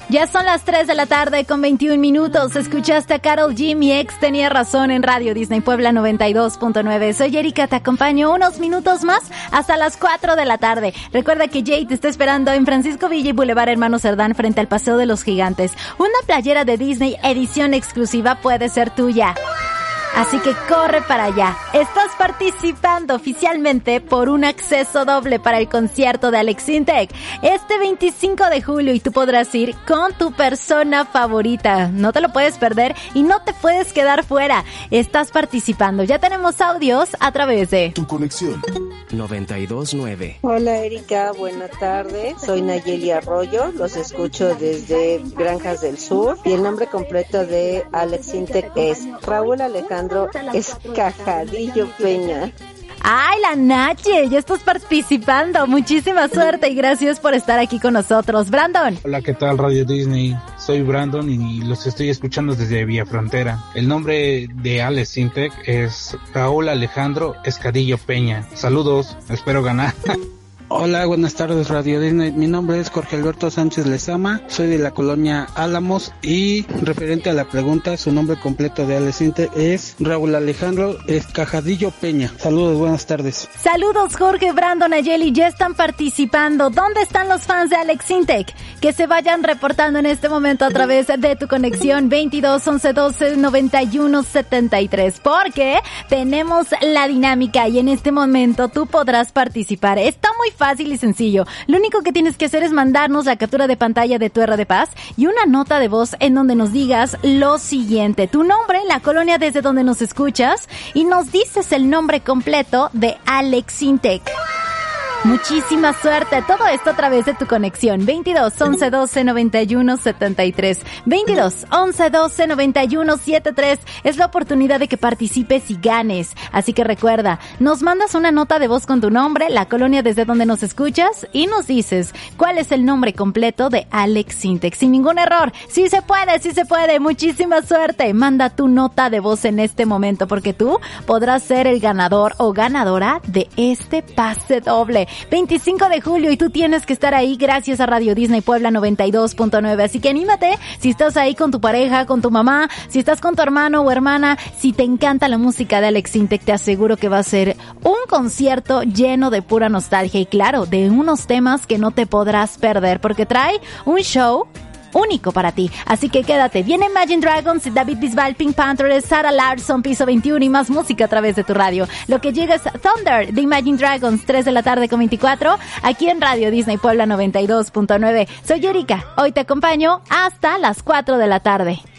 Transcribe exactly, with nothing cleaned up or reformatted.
Ya son las tres de la tarde con veintiún minutos. Escuchaste a Karol G, mi ex tenía razón en Radio Disney Puebla noventa y dos punto nueve. Soy Erika, te acompaño unos minutos más hasta las cuatro de la tarde. Recuerda que Jay te está esperando en Francisco Villa y Boulevard Hermano Cerdán frente al Paseo de los Gigantes. Una playera de Disney edición exclusiva puede ser tuya. Así que corre para allá. Estás participando oficialmente por un acceso doble para el concierto de Alex Sintek este veinticinco de julio y tú podrás ir con tu persona favorita. No te lo puedes perder y no te puedes quedar fuera. Estás participando. Ya tenemos audios a través de Tu Conexión noventa y dos punto nueve. Hola Erika, buenas tardes. Soy Nayeli Arroyo. Los escucho desde Granjas del Sur. Y el nombre completo de Alex Sintek es Raúl Alejandro Escajadillo Peña. ¡Ay, la Nache! Ya estás participando. Muchísima suerte y gracias por estar aquí con nosotros. Brandon. Hola, ¿qué tal Radio Disney? Soy Brandon y los estoy escuchando desde Villa Frontera. El nombre de Alex Sintek es Raúl Alejandro Escadillo Peña. Saludos, espero ganar. Hola, buenas tardes Radio Disney. Mi nombre es Jorge Alberto Sánchez Lezama, soy de la colonia Álamos y referente a la pregunta, su nombre completo de Alex Sintek es Raúl Alejandro Escajadillo Peña. Saludos, buenas tardes. Saludos Jorge, Brandon, Ayeli, ya están participando. ¿Dónde están los fans de Alex Sintek? Que se vayan reportando en este momento a través de tu conexión veintidós once doce noventa y uno setenta y tres, porque tenemos la dinámica y en este momento tú podrás participar. Está muy fácil y sencillo. Lo único que tienes que hacer es mandarnos la captura de pantalla de tu R de Paz y una nota de voz en donde nos digas lo siguiente: tu nombre, la colonia desde donde nos escuchas y nos dices el nombre completo de Alex Sintek. Muchísima suerte. Todo esto a través de tu conexión veintidós once doce noventa y uno setenta y tres. veintidós once doce noventa y uno setenta y tres es la oportunidad de que participes y ganes. Así que recuerda, nos mandas una nota de voz con tu nombre, la colonia desde donde nos escuchas y nos dices cuál es el nombre completo de Alex Sintek. Sin ningún error. Sí se puede, sí se puede. Muchísima suerte. Manda tu nota de voz en este momento porque tú podrás ser el ganador o ganadora de este pase doble. veinticinco de julio y tú tienes que estar ahí gracias a Radio Disney Puebla noventa y dos punto nueve. Así que anímate si estás ahí con tu pareja, con tu mamá, si estás con tu hermano o hermana, si te encanta la música de Alex Sintek, te aseguro que va a ser un concierto lleno de pura nostalgia y claro, de unos temas que no te podrás perder porque trae un show único para ti. Así que quédate. Viene Imagine Dragons, David Bisbal, Pink Panther, Sarah Larson, Piso veintiuno y más música a través de tu radio. Lo que llega es Thunder de Imagine Dragons, tres de la tarde con veinticuatro, aquí en Radio Disney Puebla noventa y dos punto nueve. Soy Erika. Hoy te acompaño hasta las cuatro de la tarde.